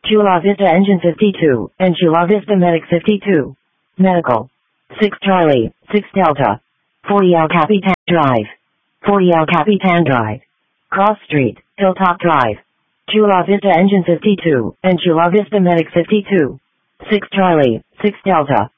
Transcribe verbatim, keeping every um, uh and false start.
Chula Vista Engine fifty-two, and Chula Vista Medic fifty-two. Medical. six Charlie, six Delta. forty El Capitan Drive. forty El Capitan Drive. Cross Street, Hilltop Drive. Chula Vista Engine fifty-two, and Chula Vista Medic fifty-two. six Charlie, six Delta.